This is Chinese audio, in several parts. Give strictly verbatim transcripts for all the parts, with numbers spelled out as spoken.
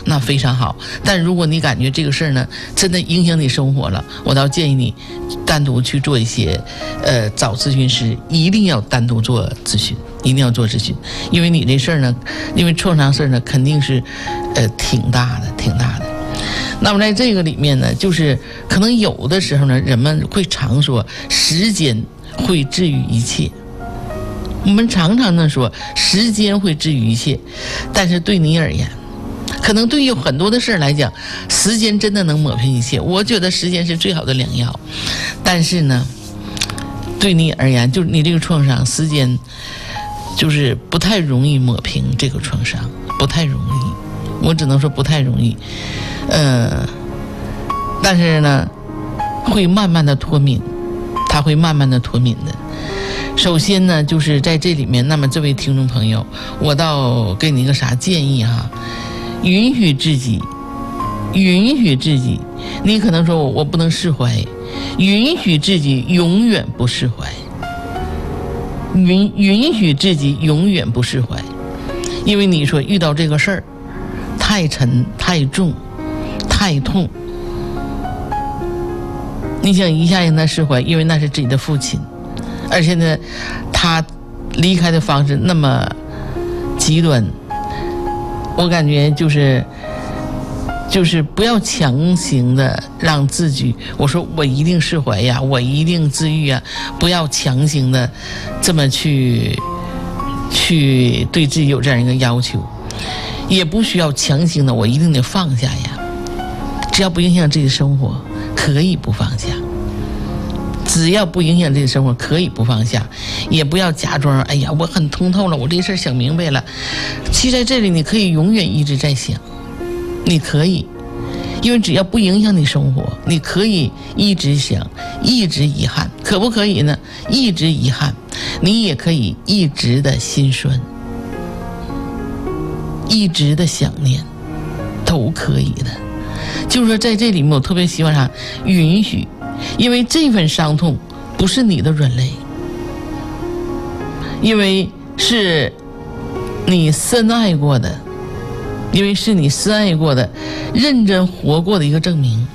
那非常好。但如果你感觉这个事儿呢，真的影响你生活了，我倒建议你单独去做一些，呃，找咨询师，一定要单独做咨询，一定要做咨询，因为你这事儿呢，因为创伤事儿呢，肯定是，呃，挺大的，挺大的。那么在这个里面呢，就是可能有的时候呢，人们会常说时间会治愈一切。我们常常呢说时间会治愈一切，但是对你而言，可能对于很多的事来讲，时间真的能抹平一切。我觉得时间是最好的良药，但是呢，对你而言，就是你这个创伤，时间就是不太容易抹平这个创伤，不太容易。我只能说不太容易，呃，但是呢，会慢慢的脱敏，它会慢慢的脱敏的。首先呢，就是在这里面，那么这位听众朋友，我倒给你一个啥建议哈？允许自己，允许自己，你可能说我我不能释怀，允许自己永远不释怀，允允许自己永远不释怀，因为你说遇到这个事儿，太沉、太重、太痛，你想一下让他释怀，因为那是自己的父亲。而且呢，他离开的方式那么极端，我感觉就是就是不要强行的让自己，我说我一定释怀呀，我一定治愈呀，不要强行的这么去去对自己有这样一个要求，也不需要强行的我一定得放下呀，只要不影响自己生活，可以不放下。只要不影响这个生活，可以不放下，也不要假装哎呀我很通透了，我这事儿想明白了。其实在这里你可以永远一直在想，你可以，因为只要不影响你生活，你可以一直想，一直遗憾。可不可以呢？一直遗憾，你也可以一直的心酸，一直的想念，都可以的。就是说在这里面我特别希望啥，允许，因为这份伤痛不是你的软肋，因为是你深爱过的，因为是你深爱过的，认真活过的一个证明。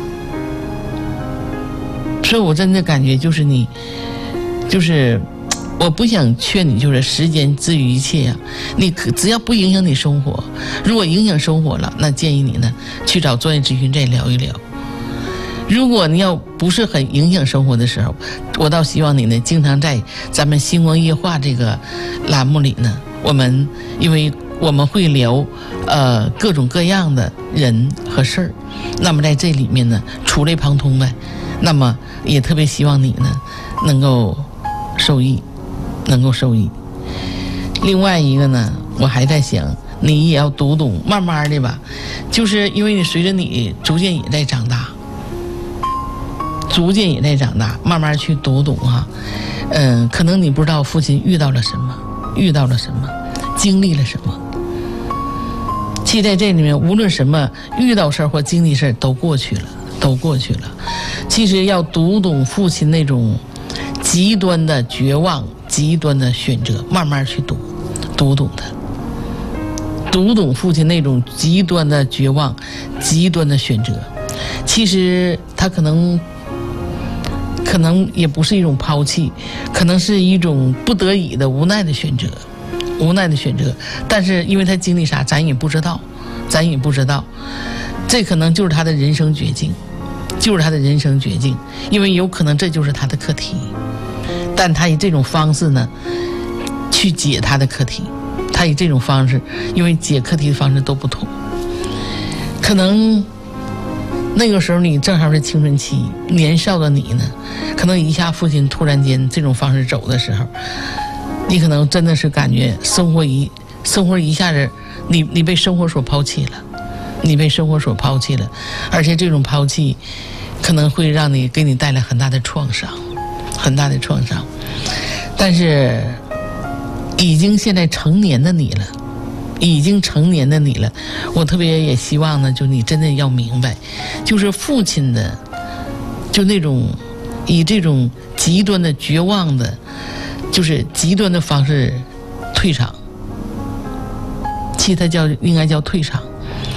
所以我真的感觉就是你，就是我不想劝你，就是时间治愈一切呀、啊。你可只要不影响你生活，如果影响生活了，那建议你呢去找专业咨询再聊一聊。如果你要不是很影响生活的时候，我倒希望你呢经常在咱们星光夜话这个栏目里呢，我们因为我们会聊呃各种各样的人和事儿，那么在这里面呢触类旁通呗，那么也特别希望你呢能够受益，能够受益。另外一个呢，我还在想你也要读懂，慢慢的吧，就是因为你随着你逐渐也在长大，逐渐也在长大，慢慢去读懂哈、啊。嗯，可能你不知道父亲遇到了什么，遇到了什么，经历了什么。其实在这里面，无论什么遇到事儿或经历事儿都过去了，都过去了。其实要读懂父亲那种极端的绝望、极端的选择，慢慢去读，读懂他，读懂父亲那种极端的绝望、极端的选择。其实他可能。可能也不是一种抛弃，可能是一种不得已的无奈的选择，无奈的选择。但是因为他经历啥，咱也不知道，咱也不知道，这可能就是他的人生绝境，就是他的人生绝境。因为有可能这就是他的课题，但他以这种方式呢，去解他的课题。他以这种方式，因为解课题的方式都不同，可能。那个时候你正好是青春期，年少的你呢，可能一下父亲突然间这种方式走的时候，你可能真的是感觉生活一生活一下子，你你被生活所抛弃了，你被生活所抛弃了，而且这种抛弃可能会让你给你带来很大的创伤，很大的创伤。但是已经现在成年的你了。已经成年的你了，我特别也希望呢，就你真的要明白，就是父亲的，就那种以这种极端的绝望的，就是极端的方式退场，其实它叫应该叫退场。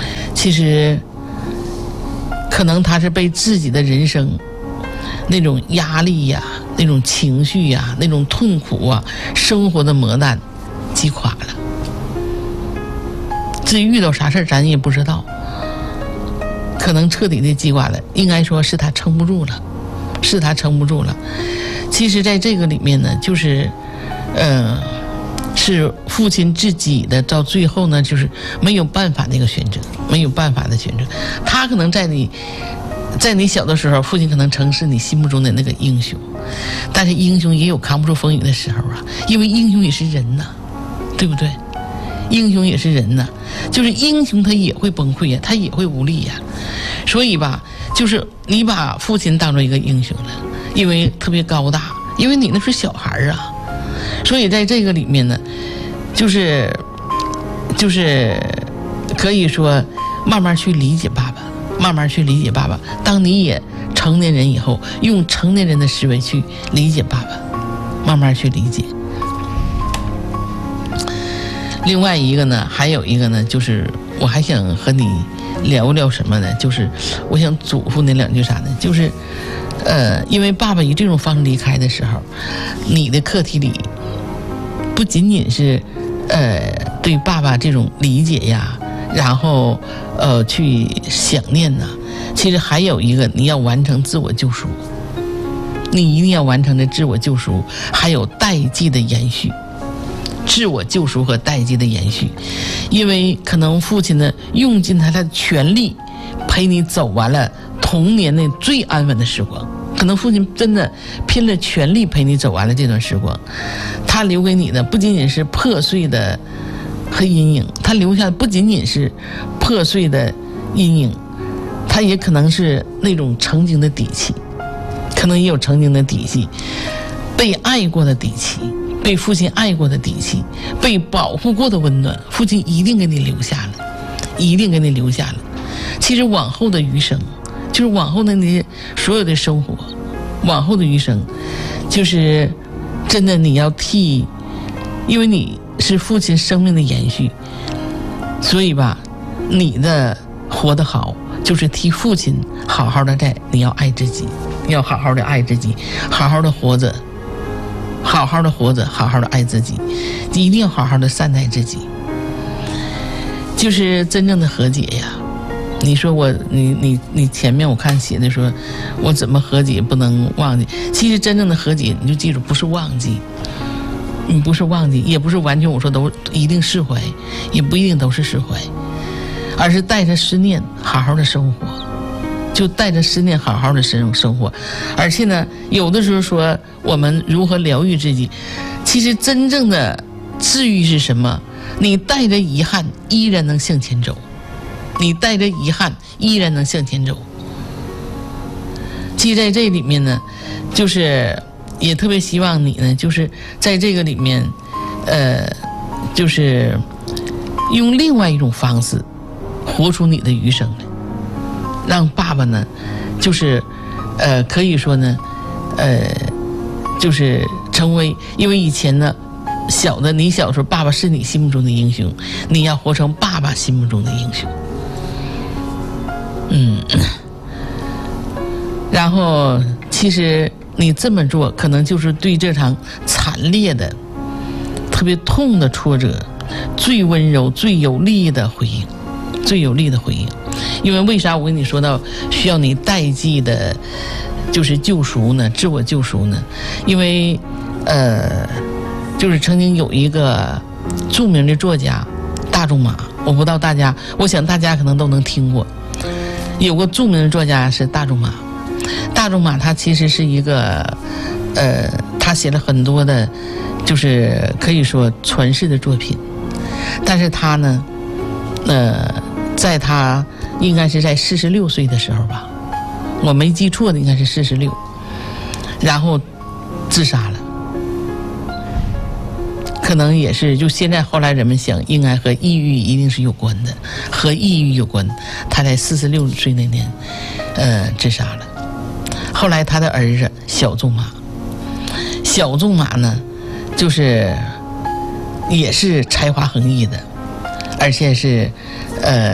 其实可能他是被自己的人生那种压力呀、那种情绪呀、那种痛苦啊、生活的磨难击垮了。至于遇到啥事儿，咱也不知道，可能彻底的击垮了，应该说是他撑不住了，是他撑不住了。其实在这个里面呢，就是呃是父亲自己的，到最后呢，就是没有办法的一个选择，没有办法的选择。他可能在你在你小的时候，父亲可能曾是你心目中的那个英雄，但是英雄也有扛不住风雨的时候啊，因为英雄也是人呐，对不对？英雄也是人呐，就是英雄他也会崩溃呀，他也会无力呀。所以吧，就是你把父亲当做一个英雄了，因为特别高大，因为你那是小孩啊。所以在这个里面呢，就是就是可以说慢慢去理解爸爸，慢慢去理解爸爸。当你也成年人以后，用成年人的思维去理解爸爸，慢慢去理解。另外一个呢，还有一个呢，就是我还想和你聊聊什么呢？就是我想嘱咐你两句啥呢？就是呃，因为爸爸以这种方式离开的时候，你的课题里不仅仅是呃对爸爸这种理解呀，然后呃去想念呐，其实还有一个你要完成自我救赎，你一定要完成的自我救赎，还有代际的延续。自我救赎和代际的延续，因为可能父亲呢用尽他的全力陪你走完了童年的最安稳的时光，可能父亲真的拼了全力陪你走完了这段时光，他留给你的不仅仅是破碎的和阴影，他留下的不仅仅是破碎的阴影，他也可能是那种曾经的底气，可能也有曾经的底气，被爱过的底气，被父亲爱过的底气，被保护过的温暖，父亲一定给你留下了，一定给你留下了。其实往后的余生，就是往后的那些所有的生活，往后的余生，就是真的你要替，因为你是父亲生命的延续，所以吧，你的活得好，就是替父亲好好的在，你要爱自己，要好好的爱自己，好好的活着。好好的活着，好好的爱自己，一定要好好的善待自己，就是真正的和解呀。你说我，你你你前面我看写的说，我怎么和解不能忘记？其实真正的和解，你就记住，不是忘记，你不是忘记，也不是完全我说都一定释怀，也不一定都是释怀，而是带着思念好好的生活。就带着思念好好的生生活，而且呢，有的时候说我们如何疗愈自己，其实真正的治愈是什么？你带着遗憾依然能向前走，你带着遗憾依然能向前走。其实在这里面呢，就是也特别希望你呢，就是在这个里面，呃，就是用另外一种方式活出你的余生来。让爸爸呢，就是呃可以说呢呃就是成为，因为以前呢小的你小时候爸爸是你心目中的英雄，你要活成爸爸心目中的英雄。嗯，然后其实你这么做可能就是对这场惨烈的特别痛的挫折最温柔最有力的回应，最有力的回应。因为为啥我跟你说到需要你代际的就是救赎呢，自我救赎呢？因为呃就是曾经有一个著名的作家大仲马，我不知道大家，我想大家可能都能听过，有个著名的作家是大仲马。大仲马他其实是一个呃他写了很多的就是可以说传世的作品，但是他呢呃在他应该是在四十六岁的时候吧，我没记错的应该是四十六，然后自杀了。可能也是就现在后来人们想应该和抑郁一定是有关的，和抑郁有关。他在四十六岁那年呃自杀了。后来他的儿子小仲马，小仲马呢就是也是才华横溢的，而且是呃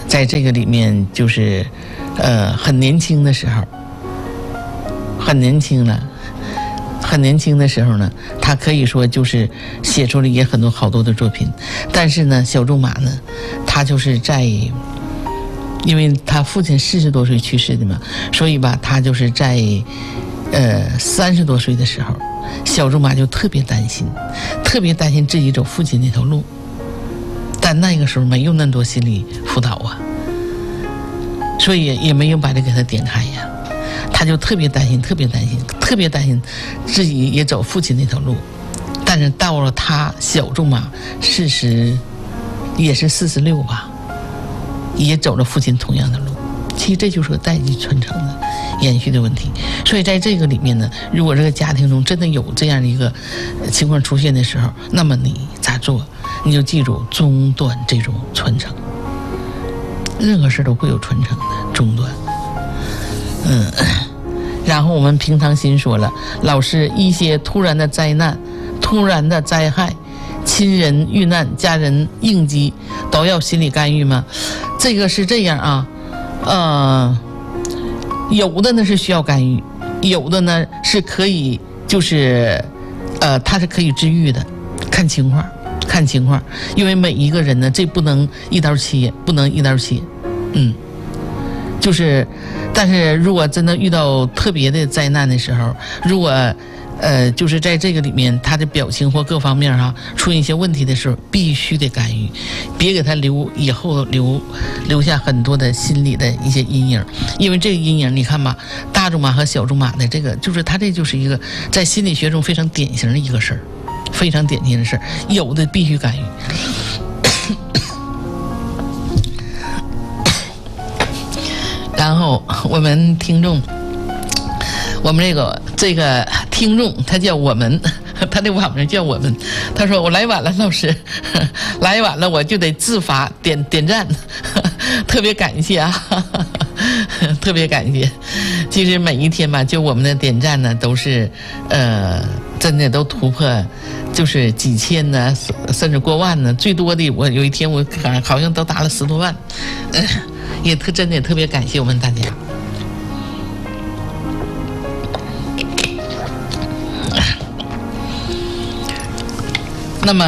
在这个里面就是呃很年轻的时候，很年轻了。很年轻的时候呢，他可以说就是写出了也很多好多的作品，但是呢，小仲马呢，他就是在，因为他父亲四十多岁去世的嘛，所以吧，他就是在，呃，三十多岁的时候，小仲马就特别担心，特别担心自己走父亲那条路，但那个时候没有那么多心理辅导啊，所以也没有把这给他点开呀。他就特别担心，特别担心，特别担心自己也走父亲那条路。但是到了他小仲马四十，也是四十六吧，也走了父亲同样的路。其实这就是个代际传承的延续的问题。所以在这个里面呢，如果这个家庭中真的有这样的一个情况出现的时候，那么你咋做？你就记住中断这种传承。任何事都会有传承的中断。嗯，然后我们平常心说了，老师一些突然的灾难、突然的灾害、亲人遇难、家人应激，都要心理干预吗？这个是这样啊，呃，有的呢是需要干预，有的呢是可以，就是呃，它是可以治愈的，看情况，看情况，因为每一个人呢，这不能一刀切，不能一刀切，嗯。就是，但是如果真的遇到特别的灾难的时候，如果呃，就是在这个里面他的表情或各方面哈出现一些问题的时候，必须得干预，别给他留以后留留下很多的心理的一些阴影，因为这个阴影你看吧，大仲马和小仲马的这个，就是他这就是一个在心理学中非常典型的一个事儿，非常典型的事儿，有的必须干预。然后我们听众，我们这个这个听众他叫我们，他的网名叫我们，他说我来晚了，老师来晚了我就得自罚点点赞，特别感谢啊，特别感谢。其实每一天吧，就我们的点赞呢都是呃真的都突破就是几千呢，甚至过万呢，最多的我有一天我好像都达了十多万，呃也特真的也特别感谢我们大家。那么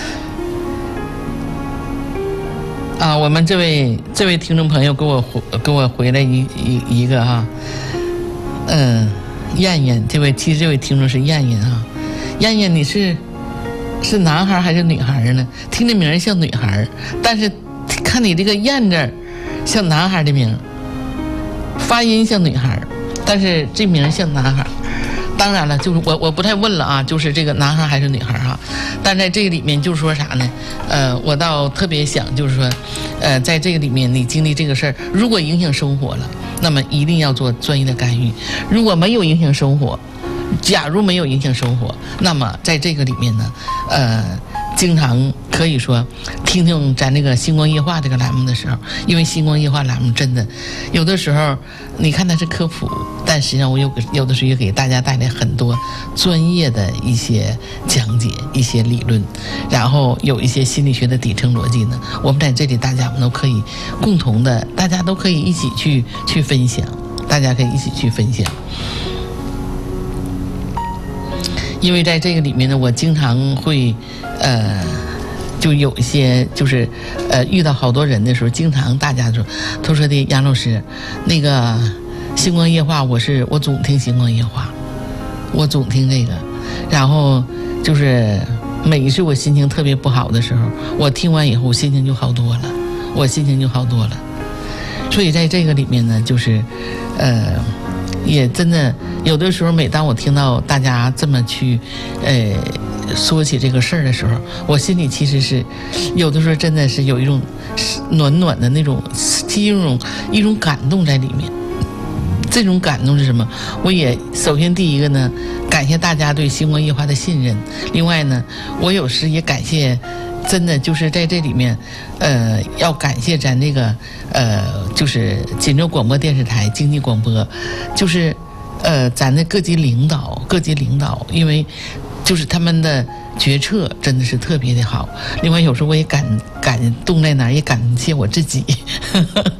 啊，我们这位这位听众朋友给我回给我回来一一一个哈，嗯，燕燕，这位其实这位听众是燕燕啊，燕燕你是是男孩还是女孩呢？听这名像女孩，但是看你这个燕字像男孩的名，发音像女孩，但是这名像男孩。当然了，就是我我不太问了啊，就是这个男孩还是女孩哈。但在这个里面就是说啥呢？呃，我倒特别想就是说，呃，在这个里面你经历这个事儿，如果影响生活了，那么一定要做专业的干预；如果没有影响生活，假如没有影响生活，那么在这个里面呢，呃。经常可以说听听咱这个星光夜话这个栏目的时候，因为星光夜话栏目真的有的时候你看它是科普，但实际上我有有的时候也给大家带来很多专业的一些讲解，一些理论，然后有一些心理学的底层逻辑呢，我们在这里大家我们都可以共同的，大家都可以一起去去分享，大家可以一起去分享。因为在这个里面呢，我经常会，呃，就有一些就是，呃，遇到好多人的时候，经常大家说，都说的杨老师，那个星光夜话，我是我总听星光夜话，我总听这个，然后就是每一次我心情特别不好的时候，我听完以后，我心情就好多了，我心情就好多了。所以在这个里面呢，就是，呃。也真的有的时候，每当我听到大家这么去，呃，说起这个事儿的时候，我心里其实是有的时候真的是有一种暖暖的那种，一种一种感动在里面。这种感动是什么？我也首先第一个呢，感谢大家对星光夜话的信任。另外呢，我有时也感谢。真的就是在这里面，呃，要感谢咱这个，呃，就是锦州广播电视台经济广播，就是，呃，咱的各级领导，各级领导，因为就是他们的决策真的是特别的好。另外有时候我也感感动在哪儿，也感谢我自己。